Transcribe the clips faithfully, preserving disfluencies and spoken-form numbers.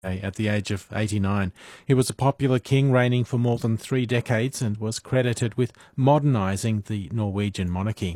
at the age of eighty-nine. He was a popular king reigning for more than three decades and was credited with modernising the Norwegian monarchy.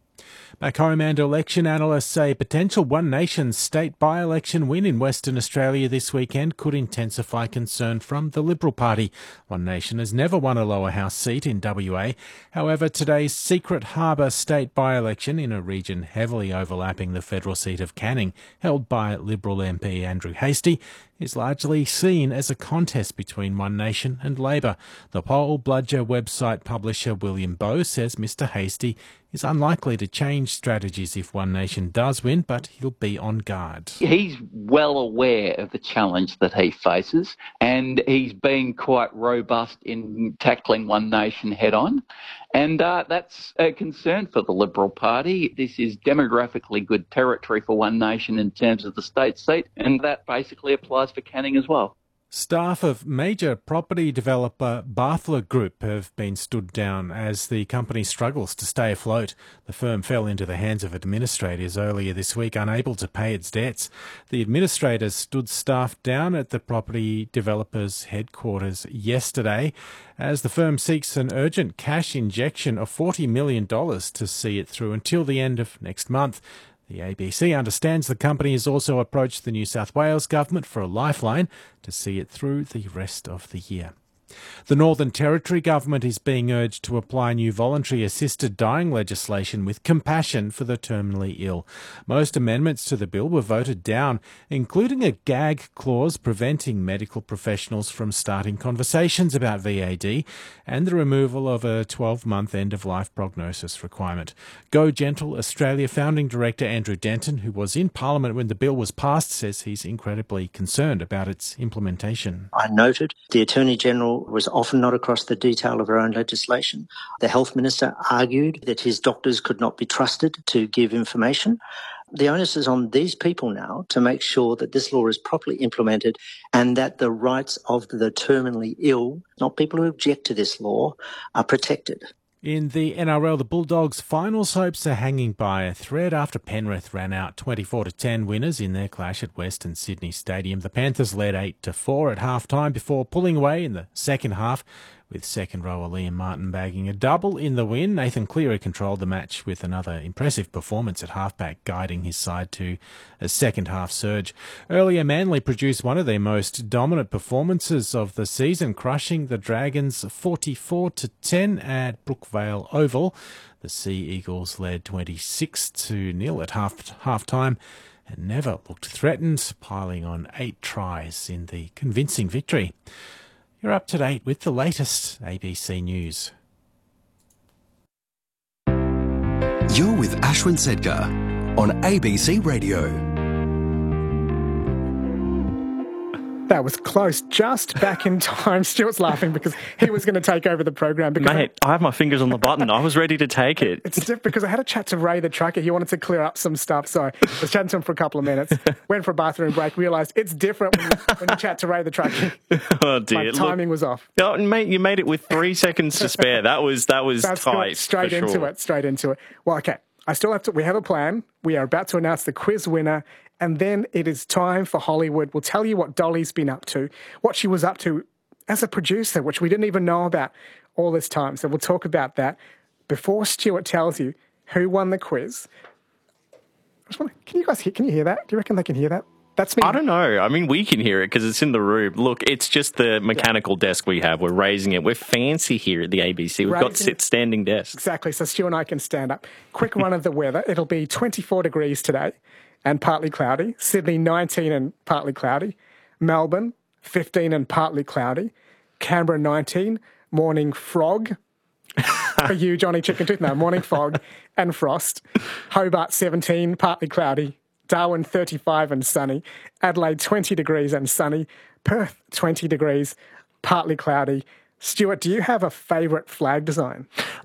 Back home, and election analysts say potential One Nation state by-election win in Western Australia this weekend could intensify concern from the Liberal Party. One Nation has never won a lower house seat in W A. However, today's Secret Harbour state by-election in a region heavily overlapping the federal seat of Canning, held by Liberal M P Andrew Hastie, is largely seen as a contest between One Nation and Labor. The Poll Bludger website publisher William Bowe says Mr Hastie is unlikely to change strategies if One Nation does win, but he'll be on guard. He's well aware of the challenge that he faces, and he's been quite robust in tackling One Nation head-on. And uh, that's a concern for the Liberal Party. This is demographically good territory for One Nation in terms of the state seat, and that basically applies for Canning as well. Staff of major property developer Barthler Group have been stood down as the company struggles to stay afloat. The firm fell into the hands of administrators earlier this week, unable to pay its debts. The administrators stood staff down at the property developer's headquarters yesterday as the firm seeks an urgent cash injection of forty million dollars to see it through until the end of next month. The A B C understands the company has also approached the New South Wales government for a lifeline to see it through the rest of the year. The Northern Territory government is being urged to apply new voluntary assisted dying legislation with compassion for the terminally ill. Most amendments to the bill were voted down, including a gag clause preventing medical professionals from starting conversations about V A D and the removal of a twelve-month end-of-life prognosis requirement. Go Gentle Australia founding director Andrew Denton, who was in Parliament when the bill was passed, says he's incredibly concerned about its implementation. I noted the Attorney-General was often not across the detail of her own legislation. The Health Minister argued that his doctors could not be trusted to give information. The onus is on these people now to make sure that this law is properly implemented and that the rights of the terminally ill, not people who object to this law, are protected. In the N R L, the Bulldogs' finals hopes are hanging by a thread after Penrith ran out twenty-four to ten winners in their clash at Western Sydney Stadium. The Panthers led eight to four at half-time before pulling away in the second half, with second rower Liam Martin bagging a double in the win. Nathan Cleary controlled the match with another impressive performance at halfback, guiding his side to a second-half surge. Earlier, Manly produced one of their most dominant performances of the season, crushing the Dragons forty-four to ten at Brookvale Oval. The Sea Eagles led twenty-six to nil at half half-time and never looked threatened, piling on eight tries in the convincing victory. You're up to date with the latest A B C News. You're with Ashwin Sedgar on A B C Radio. That was close. Just back in time. Stuart's laughing because he was going to take over the program. Because Mate, I, I have my fingers on the button. I was ready to take it. It's different because I had a chat to Ray the trucker. He wanted to clear up some stuff. So I was chatting to him for a couple of minutes. Went for a bathroom break. Realised it's different when you, when you chat to Ray the trucker. Oh dear. My timing Look, was off. Oh, mate, you made it with three seconds to spare. That was that was That's tight. Good. Straight into sure. it. Straight into it. Well, okay. I still have to. We have a plan. We are about to announce the quiz winner. And then it is time for Hollywood. We'll tell you what Dolly's been up to, what she was up to as a producer, which we didn't even know about all this time. So we'll talk about that. Before Stuart tells you who won the quiz, I just want to, can you guys hear, can you hear that? Do you reckon they can hear that? That's me. I don't know. I mean, we can hear it because it's in the room. Look, it's just the mechanical yeah. desk we have. We're raising it. We're fancy here at the A B C. We've raising got sit standing desks. Exactly. So Stu and I can stand up. Quick run of the weather. It'll be twenty-four degrees today and partly cloudy. Sydney, nineteen and partly cloudy. Melbourne, fifteen and partly cloudy. Canberra, nineteen. Morning frog. For you, Johnny Chicken Tooth. No, morning fog and frost. Hobart, seventeen, partly cloudy. Darwin, thirty-five and sunny. Adelaide, twenty degrees and sunny. Perth, twenty degrees, partly cloudy. Stuart, do you have a favourite flag design? Look,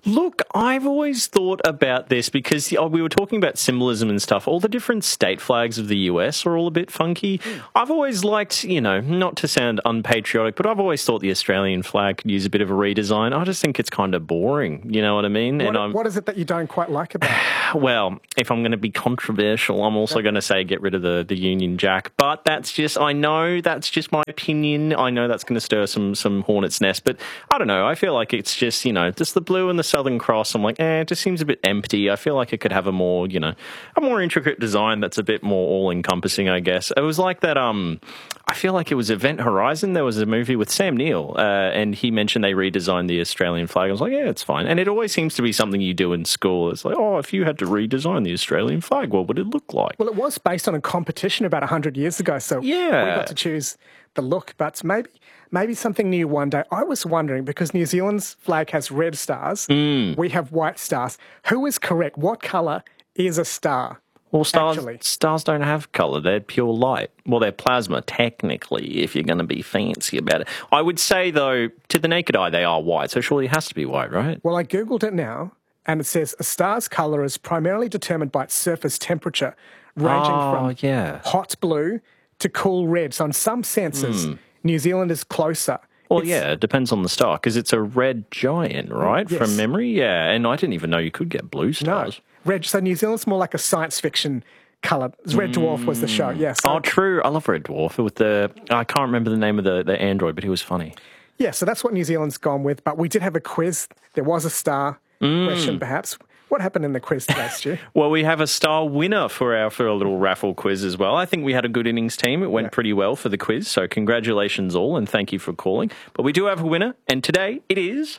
I've always thought about this because oh, we were talking about symbolism and stuff. All the different state flags of the U S are all a bit funky. Mm. I've always liked, you know, not to sound unpatriotic, but I've always thought the Australian flag could use a bit of a redesign. I just think it's kind of boring. You know what I mean? What, and I'm, what is it that you don't quite like about it? Well, if I'm going to be controversial, I'm also yeah. going to say get rid of the, the Union Jack. But that's just, I know that's just my opinion. I know that's going to stir some, some hornet's nest. But I don't know. I feel like it's just, you know, just the blue and the Southern Cross. I'm like, eh, it just seems a bit empty. I feel like it could have a more, you know, a more intricate design that's a bit more all-encompassing, I guess. It was like that, um, I feel like it was Event Horizon. There was a movie with Sam Neill, uh, and he mentioned they redesigned the Australian flag. I was like, yeah, it's fine. And it always seems to be something you do in school. It's like, oh, if you had to redesign the Australian flag, what would it look like? Well, it was based on a competition about one hundred years ago, so yeah. we got to choose the look, but maybe maybe something new one day. I was wondering, because New Zealand's flag has red stars, mm. we have white stars. Who is correct? What colour is a star? Well, stars actually? stars don't have colour. They're pure light. Well, they're plasma, technically, if you're going to be fancy about it. I would say, though, to the naked eye, they are white, so surely it has to be white, right? Well, I Googled it now, and it says a star's colour is primarily determined by its surface temperature, ranging oh, from yeah. hot blue to cool red. So in some senses, mm. New Zealand is closer. Well, it's, yeah, it depends on the star, because it's a red giant, right, yes. from memory? Yeah, and I didn't even know you could get blue stars. No, red. So New Zealand's more like a science fiction colour. Red Dwarf was the show, yes. Yeah, so. Oh, true. I love Red Dwarf. With the I can't remember the name of the, the android, but he was funny. Yeah, so that's what New Zealand's gone with. But we did have a quiz. There was a star mm. question, perhaps. What happened in the quiz today, Stu? Well, we have a star winner for our for a little raffle quiz as well. I think we had a good innings team. It went yeah. pretty well for the quiz, so congratulations all, and thank you for calling. But we do have a winner, and today it is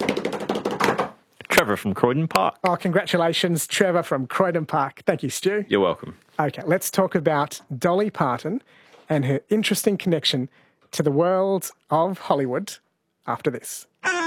Trevor from Croydon Park. Oh, congratulations, Trevor from Croydon Park. Thank you, Stu. You're welcome. Okay, let's talk about Dolly Parton and her interesting connection to the world of Hollywood after this.